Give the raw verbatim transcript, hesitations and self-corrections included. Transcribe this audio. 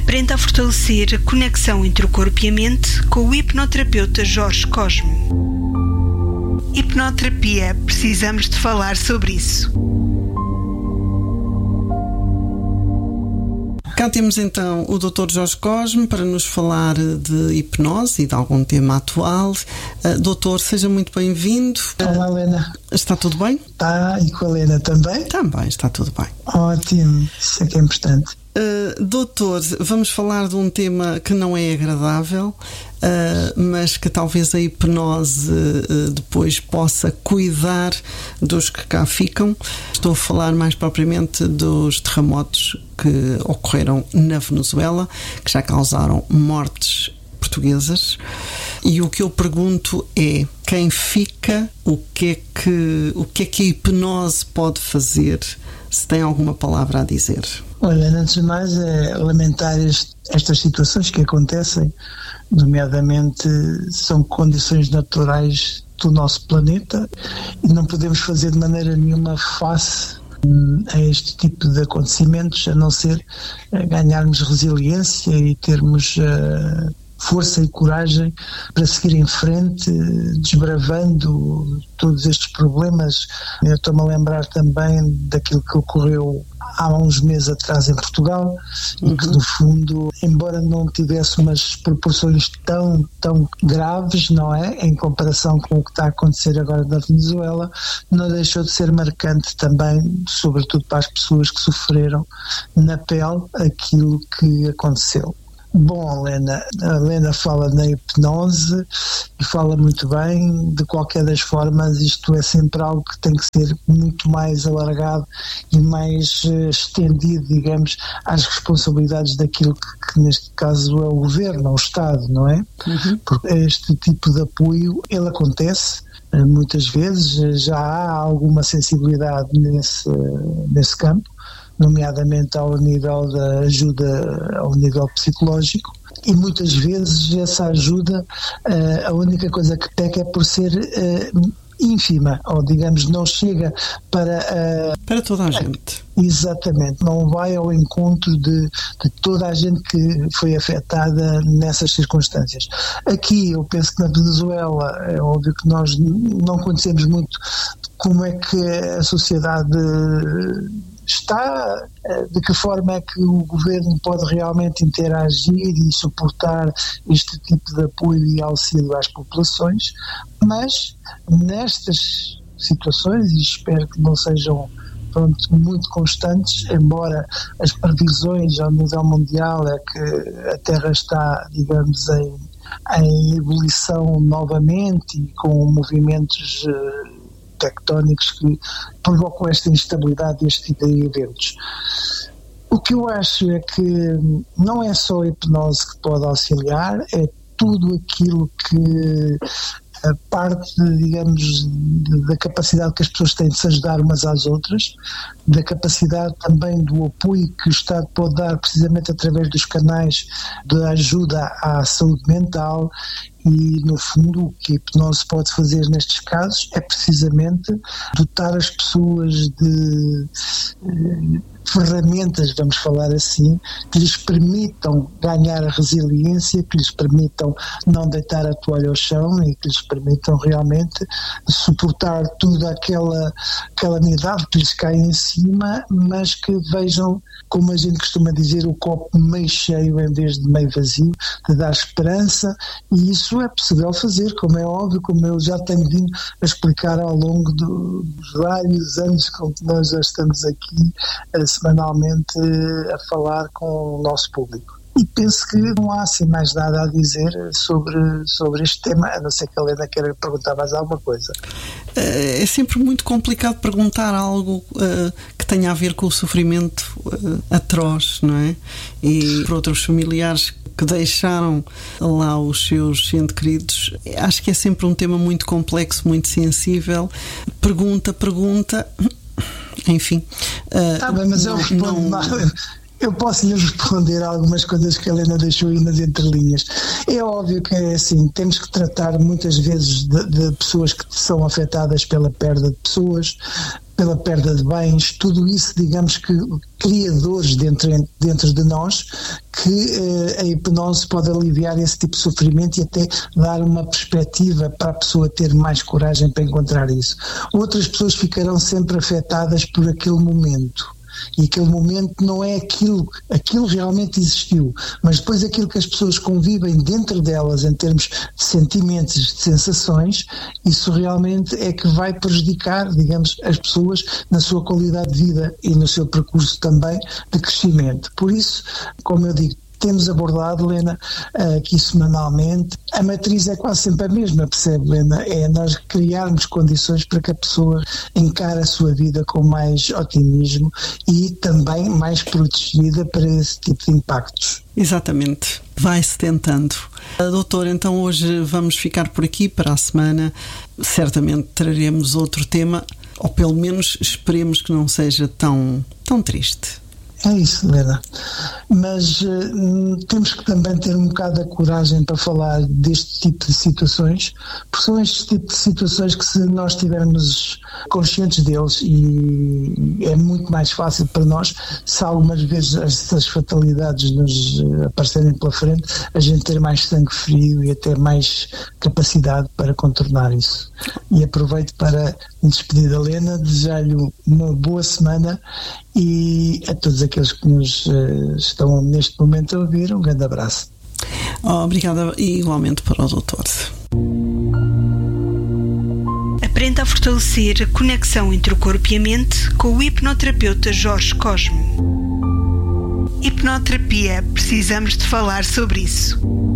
Aprenda a fortalecer a conexão entre o corpo e a mente com o hipnoterapeuta Jorge Cosme. Hipnoterapia, precisamos de falar sobre isso. Cá temos então o doutor Jorge Cosme para nos falar de hipnose e de algum tema atual. Uh, doutor, seja muito bem-vindo. Olá, Helena. Está tudo bem? Está, e com a Helena também? Também, está tudo bem. Ótimo, isso é que é importante. Uh, doutor, vamos falar de um tema que não é agradável, uh, mas que talvez a hipnose uh, depois possa cuidar dos que cá ficam. Estou a falar mais propriamente dos terremotos que ocorreram na Venezuela, que já causaram mortes portuguesas. E o que eu pergunto é: quem fica, o que é que, o que é que a hipnose pode fazer? Se tem alguma palavra a dizer. Olha, antes de mais é lamentar este, estas situações que acontecem, nomeadamente são condições naturais do nosso planeta e não podemos fazer de maneira nenhuma face a este tipo de acontecimentos, a não ser ganharmos resiliência e termos uh, força e coragem para seguir em frente, desbravando todos estes problemas. Eu estou-me a lembrar também daquilo que ocorreu há uns meses atrás em Portugal, uhum. e que no fundo, embora não tivesse umas proporções tão, tão graves, não é, em comparação com o que está a acontecer agora na Venezuela, não deixou de ser marcante também, sobretudo para as pessoas que sofreram na pele aquilo que aconteceu. Bom, Helena, a Helena fala na hipnose e fala muito bem. De qualquer das formas, isto é sempre algo que tem que ser muito mais alargado e mais uh, estendido, digamos, às responsabilidades daquilo que, que neste caso é o governo, o Estado, não é? Uhum. Porque este tipo de apoio, ele acontece uh, muitas vezes, já há alguma sensibilidade nesse, uh, nesse campo, nomeadamente ao nível da ajuda, ao nível psicológico, e muitas vezes essa ajuda, uh, a única coisa que peca é por ser uh, ínfima, ou digamos, não chega para... Uh, para toda a gente. Exatamente, não vai ao encontro de, de toda a gente que foi afetada nessas circunstâncias. Aqui eu penso que na Venezuela é óbvio que nós não conhecemos muito como é que a sociedade está, de que forma é que o governo pode realmente interagir e suportar este tipo de apoio e auxílio às populações, mas nestas situações, e espero que não sejam pronto, muito constantes, embora as previsões ao nível mundial é que a Terra está, digamos, em, em ebulição novamente e com movimentos uh, tectónicos que provocam esta instabilidade e este tipo de eventos. O que eu acho é que não é só a hipnose que pode auxiliar, é tudo aquilo que a parte, digamos, da capacidade que as pessoas têm de se ajudar umas às outras, da capacidade também do apoio que o Estado pode dar precisamente através dos canais de ajuda à saúde mental. E, no fundo, o que a hipnose pode fazer nestes casos é precisamente dotar as pessoas de eh, ferramentas, vamos falar assim, que lhes permitam ganhar a resiliência, que lhes permitam não deitar a toalha ao chão e que lhes permitam realmente suportar toda aquela calamidade que lhes cai em cima, mas que vejam, como a gente costuma dizer, o copo meio cheio em vez de meio vazio, de dar esperança. E isso é possível fazer, como é óbvio, como eu já tenho vindo a explicar ao longo do, dos vários anos com que nós já estamos aqui uh, semanalmente uh, a falar com o nosso público. E penso que não há assim mais nada a dizer sobre, sobre este tema, a não ser que a Helena queira perguntar mais alguma coisa. É sempre muito complicado perguntar algo uh, que tenha a ver com o sofrimento uh, atroz, não é? E por outros familiares que deixaram lá os seus entes queridos. Acho que é sempre um tema muito complexo, muito sensível. Pergunta, pergunta, enfim. Está uh, bem, mas eu respondo não... mal. Eu posso lhe responder algumas coisas que a Helena deixou aí nas entrelinhas. É óbvio que é assim, temos que tratar muitas vezes de, de pessoas que são afetadas pela perda de pessoas, pela perda de bens, tudo isso, digamos que criadores dentro, dentro de nós, que eh, a hipnose pode aliviar esse tipo de sofrimento e até dar uma perspectiva para a pessoa ter mais coragem para encontrar isso. Outras pessoas ficarão sempre afetadas por aquele momento. E aquele momento não é aquilo, aquilo realmente existiu, mas depois aquilo que as pessoas convivem dentro delas em termos de sentimentos, de sensações, isso realmente é que vai prejudicar, digamos, as pessoas na sua qualidade de vida e no seu percurso também de crescimento. Por isso, como eu digo, temos abordado, Helena, aqui semanalmente. A matriz é quase sempre a mesma, percebe, Helena? É nós criarmos condições para que a pessoa encare a sua vida com mais otimismo e também mais protegida para esse tipo de impactos. Exatamente. Vai-se tentando. Doutor, então hoje vamos ficar por aqui. Para a semana certamente traremos outro tema, ou pelo menos esperemos que não seja tão, tão triste. É isso, Helena. Mas uh, temos que também ter um bocado a coragem para falar deste tipo de situações, porque são estes tipos de situações que, se nós estivermos conscientes deles, e é muito mais fácil para nós, se algumas vezes essas fatalidades nos aparecerem pela frente, a gente ter mais sangue frio e até mais capacidade para contornar isso. E aproveito para me despedir da Helena, desejar-lhe uma boa semana e a todos aqueles que nos uh, estão neste momento a ouvir, um grande abraço. Obrigada, e igualmente para o doutor. Aprenda a fortalecer a conexão entre o corpo e a mente com o hipnoterapeuta Jorge Cosme. Hipnoterapia, precisamos de falar sobre isso.